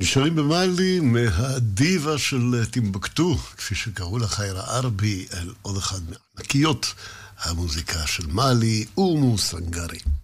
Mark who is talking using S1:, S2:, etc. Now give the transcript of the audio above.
S1: נשארים במאלי מהדיבה של טימבקטו, כפי שקראו לה חיירה ערבי, אל עוד אחד מענקיות המוזיקה של מאלי, אומו סנגרי.